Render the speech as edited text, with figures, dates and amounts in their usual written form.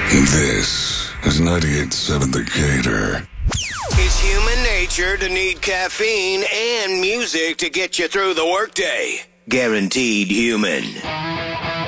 This is 98.7 The Gator. It's human nature to need caffeine and music to get you through the workday. Guaranteed human.